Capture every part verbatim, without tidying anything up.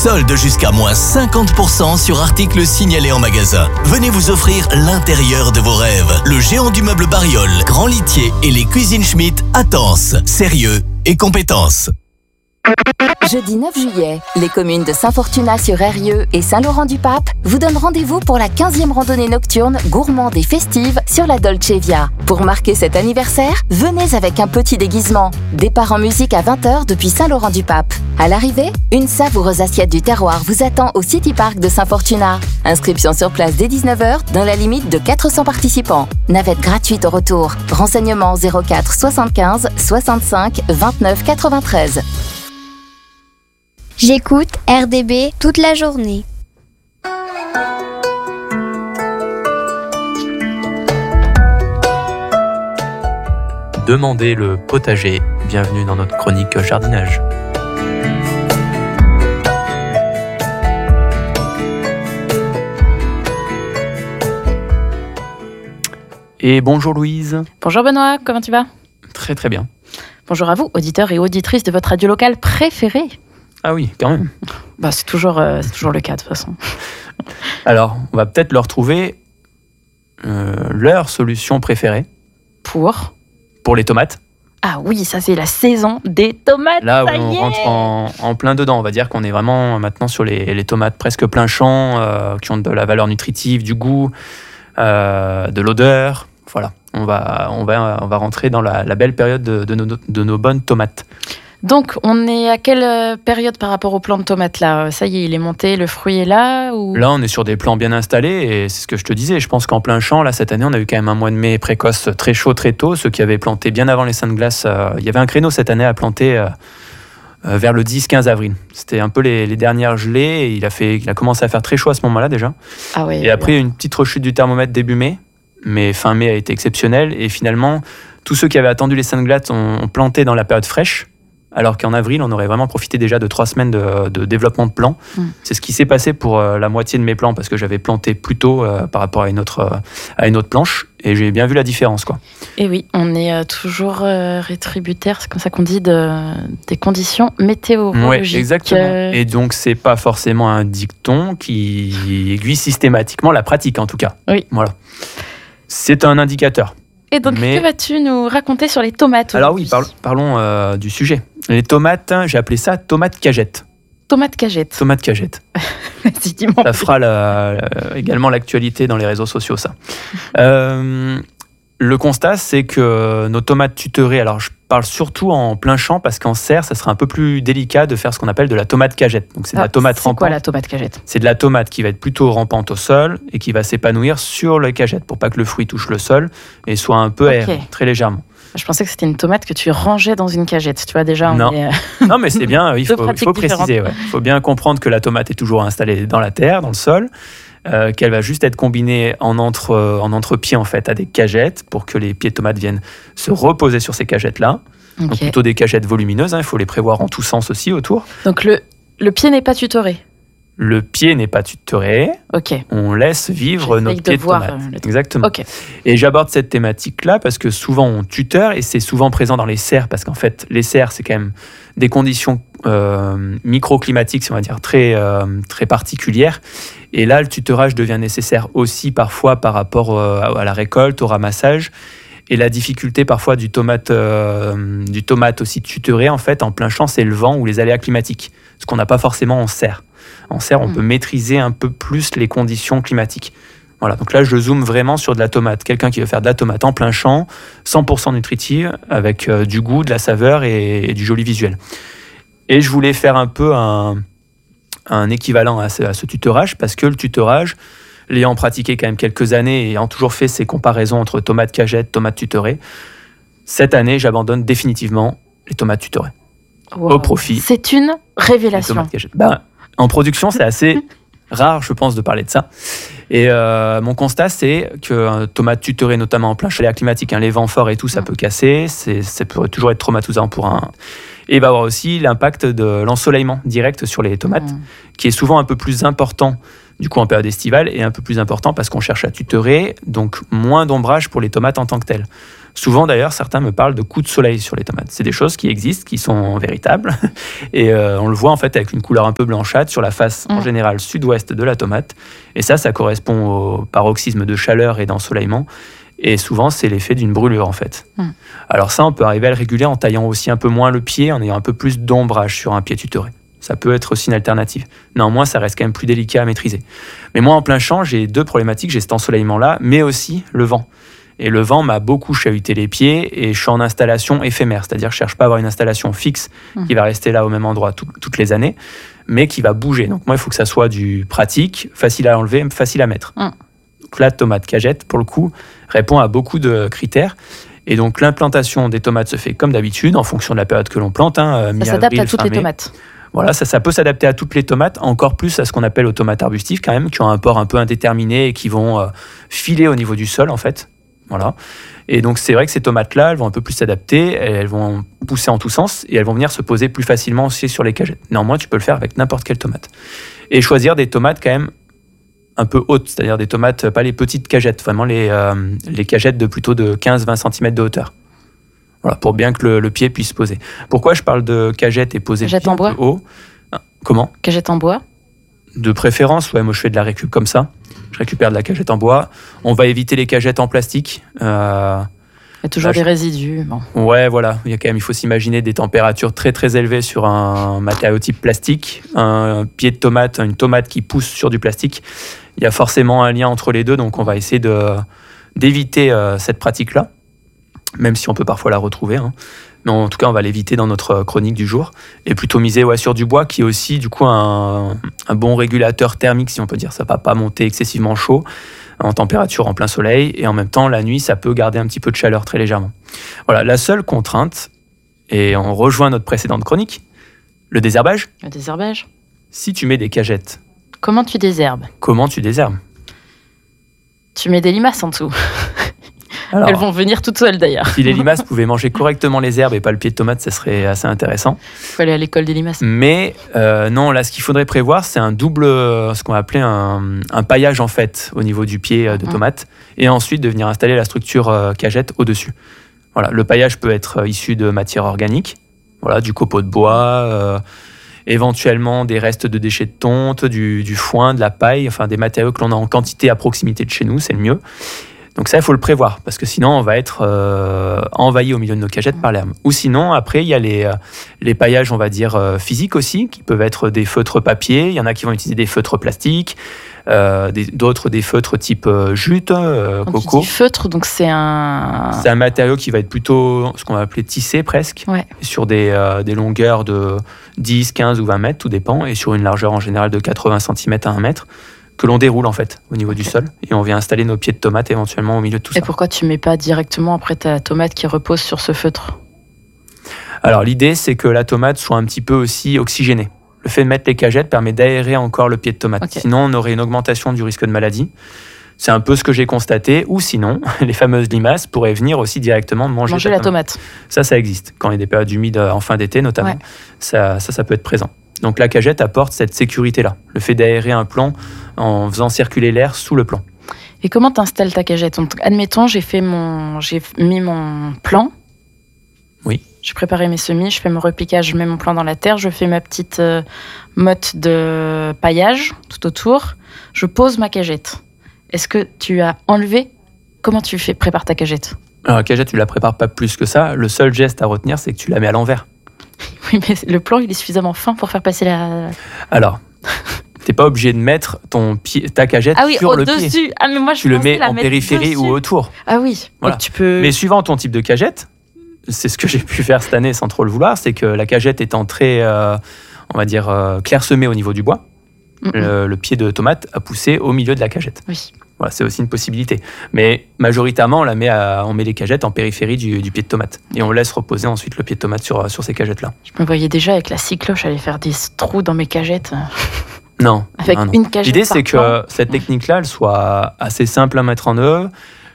Solde jusqu'à moins cinquante pour cent sur articles signalés en magasin. Venez vous offrir l'intérieur de vos rêves. Le géant du meuble Bariol, Grand Litier et les cuisines Schmitt Attence. Sérieux et compétence. Jeudi neuf juillet, les communes de Saint-Fortunat-sur-Eyrieux et Saint-Laurent-du-Pape vous donnent rendez-vous pour la quinzième randonnée nocturne gourmande et festive sur la Dolce Via. Pour marquer cet anniversaire, venez avec un petit déguisement. Départ en musique à vingt heures depuis Saint-Laurent-du-Pape. À l'arrivée, une savoureuse assiette du terroir vous attend au City Park de Saint-Fortunat. Inscription sur place dès dix-neuf heures dans la limite de quatre cents participants. Navette gratuite au retour. Renseignements zéro quatre soixante-quinze soixante-cinq vingt-neuf quatre-vingt-treize. J'écoute R D B toute la journée. Demandez le potager. Bienvenue dans notre chronique jardinage. Et bonjour Louise. Bonjour Benoît, comment tu vas ? Très très bien. Bonjour à vous, auditeurs et auditrices de votre radio locale préférée. Ah oui, quand même. Bah, c'est toujours, euh, c'est toujours le cas de toute façon. Alors, on va peut-être leur trouver euh, leur solution préférée. Pour Pour les tomates. Ah oui, ça c'est la saison des tomates. Là, ça on y est. rentre en, en plein dedans. On va dire qu'on est vraiment maintenant sur les, les tomates presque plein champ, euh, qui ont de la valeur nutritive, du goût, euh, de l'odeur. Voilà, on va, on va, on va rentrer dans la, la belle période de, de, nos, de nos bonnes tomates. Donc, on est à quelle période par rapport au plant de tomates là ? Ça y est, il est monté, le fruit est là ou... Là, on est sur des plants bien installés et c'est ce que je te disais. Je pense qu'en plein champ, là, cette année, on a eu quand même un mois de mai précoce très chaud, très tôt. Ceux qui avaient planté bien avant les Saintes Glaces, euh, il y avait un créneau cette année à planter euh, euh, vers le dix quinze avril. C'était un peu les, les dernières gelées et il a, fait, il a commencé à faire très chaud à ce moment-là déjà. Ah ouais, et après, il y a eu une petite rechute du thermomètre début mai, mais fin mai a été exceptionnelle. Et finalement, tous ceux qui avaient attendu les Saintes Glaces ont, ont planté dans la période fraîche. Alors qu'en avril, on aurait vraiment profité déjà de trois semaines de, de développement de plants. Mmh. C'est ce qui s'est passé pour euh, la moitié de mes plants, parce que j'avais planté plus tôt euh, par rapport à une, autre, euh, à une autre planche, et j'ai bien vu la différence, quoi. Et oui, on est euh, toujours euh, rétributaire, c'est comme ça qu'on dit, de, des conditions météorologiques. Oui, exactement. Et donc, c'est pas forcément un dicton qui aiguille systématiquement la pratique, en tout cas. Oui. Voilà. C'est un indicateur. Et donc, Mais... que vas-tu nous raconter sur les tomates ? Alors oui, par- parlons euh, du sujet. Les tomates, j'ai appelé ça tomate cagette. Tomate cagette. Tomate cagette. Ça fera la, la, également l'actualité dans les réseaux sociaux, ça. euh, le constat, c'est que nos tomates tutorées, alors je parle surtout en plein champ parce qu'en serre, ça serait un peu plus délicat de faire ce qu'on appelle de la tomate cagette. Donc c'est ah, de la tomate c'est rampante. C'est quoi la tomate cagette ? C'est de la tomate qui va être plutôt rampante au sol et qui va s'épanouir sur la cagette pour pas que le fruit touche le sol et soit un peu aéré, okay. très légèrement. Je pensais que c'était une tomate que tu rangeais dans une cagette, tu vois déjà. On non. Est... non, mais c'est bien, il faut, il faut préciser. Ouais. Il faut bien comprendre que la tomate est toujours installée dans la terre, dans le sol, euh, qu'elle va juste être combinée en, entre, euh, en entrepied en fait, à des cagettes pour que les pieds de tomates viennent se reposer sur ces cagettes-là. Okay. Donc plutôt des cagettes volumineuses, hein, il faut les prévoir en tous sens aussi autour. Donc le, le pied n'est pas tutoré ? Le pied n'est pas tutoré. Ok. On laisse vivre notre pied de, de tomate. Euh, Exactement. Okay. Et j'aborde cette thématique-là parce que souvent on tuteur et c'est souvent présent dans les serres parce qu'en fait les serres c'est quand même des conditions euh, microclimatiques, on va dire très euh, très particulières. Et là le tutorage devient nécessaire aussi parfois par rapport euh, à la récolte, au ramassage. Et la difficulté parfois du tomate, euh, du tomate aussi tutoré en fait en plein champ, c'est le vent ou les aléas climatiques, ce qu'on n'a pas forcément en serre. En serre, on mmh. peut maîtriser un peu plus les conditions climatiques. Voilà, donc là, je zoome vraiment sur de la tomate. Quelqu'un qui veut faire de la tomate en plein champ, cent pour cent nutritive, avec euh, du goût, de la saveur et, et du joli visuel. Et je voulais faire un peu un, un équivalent à ce, à ce tutorage, parce que le tutorage, l'ayant pratiqué quand même quelques années et ayant toujours fait ces comparaisons entre tomates cagette, tomates tutorées, cette année, j'abandonne définitivement les tomates tutorées. Wow. Au profit. C'est une révélation. Ben, en production, c'est assez rare, je pense, de parler de ça. Et euh, mon constat, c'est que euh, tomate tutorée, notamment en plein chalet climatique, hein, les vents forts et tout, ça mmh. peut casser. C'est, ça peut toujours être traumatisant pour un. Et il va y avoir aussi l'impact de l'ensoleillement direct sur les tomates, mmh. qui est souvent un peu plus important du coup en période estivale et un peu plus important parce qu'on cherche à tutorer, donc moins d'ombrage pour les tomates en tant que telles. Souvent d'ailleurs, certains me parlent de coups de soleil sur les tomates. C'est des choses qui existent, qui sont véritables et euh, on le voit en fait avec une couleur un peu blanchâtre sur la face mmh. en général sud-ouest de la tomate. Et ça, ça correspond au paroxysme de chaleur et d'ensoleillement. Et souvent, c'est l'effet d'une brûlure, en fait. Mmh. Alors ça, on peut arriver à le réguler en taillant aussi un peu moins le pied, en ayant un peu plus d'ombrage sur un pied tutoré. Ça peut être aussi une alternative. Néanmoins, ça reste quand même plus délicat à maîtriser. Mais moi, en plein champ, j'ai deux problématiques. J'ai cet ensoleillement-là, mais aussi le vent. Et le vent m'a beaucoup chahuté les pieds et je suis en installation éphémère. C'est-à-dire que je ne cherche pas à avoir une installation fixe mmh. qui va rester là au même endroit tout, toutes les années, mais qui va bouger. Donc moi, il faut que ça soit du pratique, facile à enlever, facile à mettre. Mmh. Donc là, tomate cagette, pour le coup, répond à beaucoup de critères. Et donc, l'implantation des tomates se fait comme d'habitude, en fonction de la période que l'on plante. Hein, ça s'adapte à toutes les tomates. Voilà, ça, ça peut s'adapter à toutes les tomates, encore plus à ce qu'on appelle aux tomates arbustives, quand même, qui ont un port un peu indéterminé et qui vont euh, filer au niveau du sol, en fait. Voilà. Et donc, c'est vrai que ces tomates-là, elles vont un peu plus s'adapter, elles vont pousser en tous sens et elles vont venir se poser plus facilement aussi sur les cagettes. Néanmoins, tu peux le faire avec n'importe quelle tomate. Et choisir des tomates quand même un peu hautes, c'est-à-dire des tomates, pas les petites cagettes, vraiment les, euh, les cagettes de plutôt de quinze à vingt centimètres de hauteur. Voilà, pour bien que le, le pied puisse se poser. Pourquoi je parle de cagettes et poser cagette le pied en bois un peu haut ? Comment ? Cagette en bois ? De préférence, ouais, moi je fais de la récup comme ça. Je récupère de la cagette en bois. On va éviter les cagettes en plastique. Euh, il y a toujours là, des je... résidus. Bon. Ouais, voilà. Il y a quand même, il faut s'imaginer des températures très très élevées sur un matériau type plastique. Un pied de tomate, une tomate qui pousse sur du plastique. Il y a forcément un lien entre les deux, donc on va essayer de, d'éviter euh, cette pratique-là, même si on peut parfois la retrouver. Hein. Mais en tout cas, on va l'éviter dans notre chronique du jour. Et plutôt miser ouais, sur du bois, qui est aussi du coup un, un bon régulateur thermique, si on peut dire. Ça ne va pas monter excessivement chaud en température en plein soleil. Et en même temps, la nuit, ça peut garder un petit peu de chaleur très légèrement. Voilà, la seule contrainte, et on rejoint notre précédente chronique, le désherbage. Le désherbage. Si tu mets des cagettes... Comment tu désherbes ? Comment tu désherbes ? Tu mets des limaces en dessous. Alors, elles vont venir toutes seules d'ailleurs. Si les limaces pouvaient manger correctement les herbes et pas le pied de tomate, ça serait assez intéressant. Il faut aller à l'école des limaces. Mais euh, non, là, ce qu'il faudrait prévoir, c'est un double, ce qu'on va appeler un, un paillage en fait au niveau du pied de tomate, mmh. et ensuite de venir installer la structure euh, cagette au-dessus. Voilà, le paillage peut être issu de matière organique, voilà, du copeau de bois, euh, éventuellement des restes de déchets de tonte, du, du foin, de la paille, enfin des matériaux que l'on a en quantité à proximité de chez nous, c'est le mieux. Donc ça, il faut le prévoir, parce que sinon, on va être euh, envahi au milieu de nos cagettes par l'herbe. Ou sinon, après, il y a les, les paillages, on va dire, euh, physiques aussi, qui peuvent être des feutres papier. Il y en a qui vont utiliser des feutres plastiques, euh, des, d'autres des feutres type euh, jute, euh, coco. coco. Feutre, donc c'est un... C'est un matériau qui va être plutôt ce qu'on va appeler tissé presque, ouais. sur des, euh, des longueurs de dix, quinze ou vingt mètres, tout dépend, et sur une largeur en général de quatre-vingts centimètres à un mètre. Que l'on déroule en fait au niveau okay. du sol et on vient installer nos pieds de tomate éventuellement au milieu de tout et ça. Et pourquoi tu mets pas directement après ta tomate qui repose sur ce feutre ? Alors l'idée c'est que la tomate soit un petit peu aussi oxygénée. Le fait de mettre les cagettes permet d'aérer encore le pied de tomate. Okay. Sinon on aurait une augmentation du risque de maladie. C'est un peu ce que j'ai constaté. Ou sinon les fameuses limaces pourraient venir aussi directement manger, manger la tomate. tomate. Ça ça existe. Quand il y a des périodes humides en fin d'été notamment, ouais. ça, ça ça peut être présent. Donc la cagette apporte cette sécurité-là, le fait d'aérer un plan en faisant circuler l'air sous le plan. Et comment tu installes ta cagette ? Donc, admettons, j'ai, fait mon, j'ai mis mon plan. Oui. J'ai préparé mes semis, je fais mon repiquage, je mets mon plan dans la terre, je fais ma petite euh, motte de paillage tout autour. Je pose ma cagette. Est-ce que tu as enlevé ? Comment tu fais, prépares ta cagette ? Alors, la cagette, tu ne la prépares pas plus que ça. Le seul geste à retenir, c'est que tu la mets à l'envers. Oui, mais le plan, il est suffisamment fin pour faire passer la... Alors, t'es pas obligé de mettre ton pied, ta cagette ah oui, sur le dessus. pied. Ah, mais moi, je tu le mets la en périphérie dessus. ou autour. Ah oui, voilà. Donc tu peux... Mais suivant ton type de cagette, c'est ce que j'ai pu faire cette année sans trop le vouloir, c'est que la cagette étant très, euh, on va dire, euh, clairsemée au niveau du bois, mm-hmm. le, le pied de tomate a poussé au milieu de la cagette. Oui. Voilà, c'est aussi une possibilité. Mais majoritairement, on, la met à, on met les cagettes en périphérie du, du pied de tomate. Et on laisse reposer ensuite le pied de tomate sur, sur ces cagettes-là. Je me voyais déjà avec la scie cloche aller faire des trous dans mes cagettes. Non. Avec non, non. une cagette. L'idée, c'est plan. que cette technique-là, elle soit assez simple à mettre en œuvre.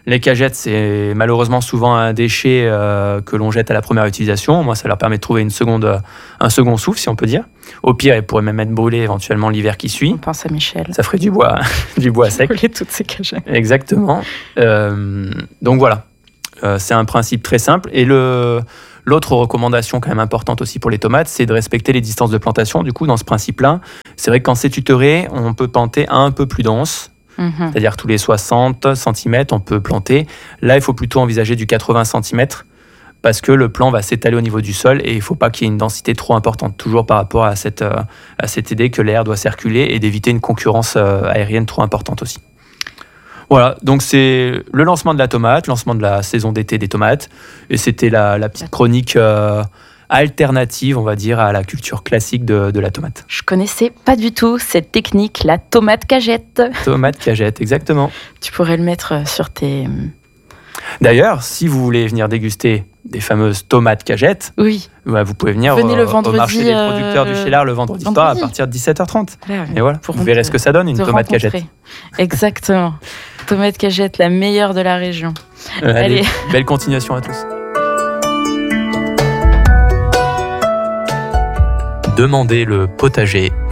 Les cagettes, c'est malheureusement souvent un déchet euh, que l'on jette à la première utilisation. Moi, ça leur permet de trouver une seconde, un second souffle, si on peut dire. Au pire, elles pourraient même être brûlées éventuellement l'hiver qui suit. On pense à Michel. Ça ferait du bois, du bois sec. Brûler toutes ces cagettes. Exactement. Euh, donc voilà, euh, c'est un principe très simple. Et le, l'autre recommandation quand même importante aussi pour les tomates, c'est de respecter les distances de plantation. Du coup, dans ce principe-là, c'est vrai que quand c'est tutoré, on peut planter un peu plus dense. Mmh. C'est-à-dire tous les soixante centimètres, on peut planter. Là, il faut plutôt envisager du quatre-vingts centimètres parce que le plant va s'étaler au niveau du sol et il ne faut pas qu'il y ait une densité trop importante, toujours par rapport à cette, euh, à cette idée que l'air doit circuler et d'éviter une concurrence euh, aérienne trop importante aussi. Voilà, donc c'est le lancement de la tomate, lancement de la saison d'été des tomates, et c'était la, la petite chronique euh, alternative, on va dire, à la culture classique de, de la tomate. Je connaissais pas du tout cette technique, la tomate cagette. Tomate cagette, exactement. Tu pourrais le mettre sur tes... D'ailleurs, si vous voulez venir déguster des fameuses tomates cagettes, oui. bah vous pouvez venir Venez au, le vendredi, au marché des producteurs euh, du Cheylard le vendredi, vendredi soir à partir de dix-sept heures trente. Là, oui. Et voilà, pour vous verrez ce que ça donne, une tomate rencontrer. Cagette. Exactement. Tomate cagette, la meilleure de la région. Euh, allez, allez, belle continuation à tous. Demandez le potager